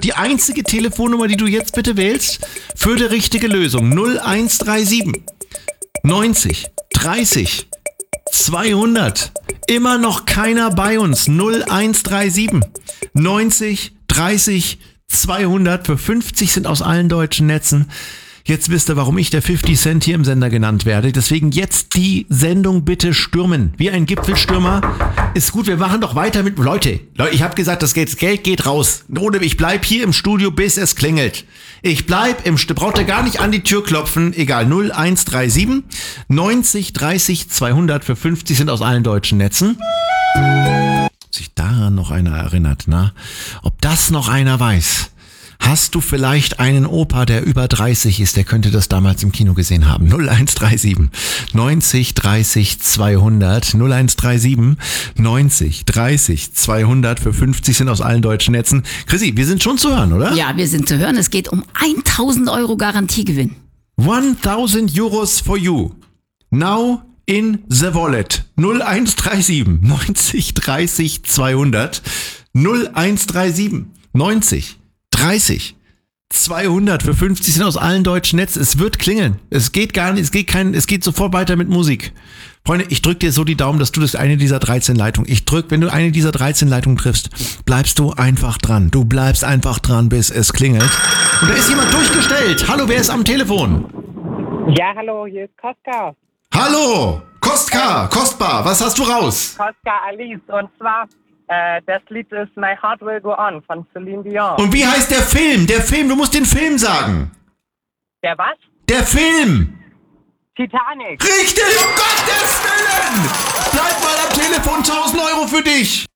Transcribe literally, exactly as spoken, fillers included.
Die einzige Telefonnummer, die du jetzt bitte wählst, für die richtige Lösung. null eins drei sieben neunzig dreißig zweihundert. Immer noch keiner bei uns. null eins drei sieben neunzig dreißig zweihundert. Für fünfzig sind aus allen deutschen Netzen. Jetzt wisst ihr, warum ich der fünfzig Cent hier im Sender genannt werde. Deswegen jetzt die Sendung bitte stürmen. Wie ein Gipfelstürmer. Ist gut, wir machen doch weiter mit... Leute, Leute, ich habe gesagt, das Geld, Geld geht raus. Ohne, ich bleib hier im Studio, bis es klingelt. Ich bleib im... St- Braucht ihr gar nicht an die Tür klopfen. Egal, null eins drei sieben neunzig dreißig zweihundert. Für fünfzig sind aus allen deutschen Netzen. Ob sich daran noch einer erinnert, na? Ob das noch einer weiß? Hast du vielleicht einen Opa, der über dreißig ist, der könnte das damals im Kino gesehen haben. null eins drei sieben neunzig dreißig zweihundert. null eins drei sieben neunzig dreißig zweihundert. Für fünfzig sind aus allen deutschen Netzen. Chrissy, wir sind schon zu hören, oder? Ja, wir sind zu hören. Es geht um tausend Euro Garantiegewinn. tausend Euros for you. Now in the wallet. null eins drei sieben neunzig dreißig zweihundert. null eins drei sieben neunzig dreißig zweihundert. Für fünfzig sind aus allen deutschen Netzen. Es wird klingeln. Es geht gar nicht, es geht kein, es geht sofort weiter mit Musik. Freunde, ich drück dir so die Daumen, dass du das eine dieser dreizehn Leitungen, ich drück, wenn du eine dieser dreizehn Leitungen triffst, bleibst du einfach dran. Du bleibst einfach dran, bis es klingelt. Und da ist jemand durchgestellt. Hallo, wer ist am Telefon? Ja, hallo, hier ist Kostka. Hallo, Kostka, kostbar, was hast du raus? Kostka Alice, und zwar, äh, das Lied ist My Heart Will Go On von Celine Dion. Und wie heißt der Film? Der Film, du musst den Film sagen. Der was? Der Film. Titanic. Richtig, um Gottes Willen! Bleib mal am Telefon, tausend Euro für dich.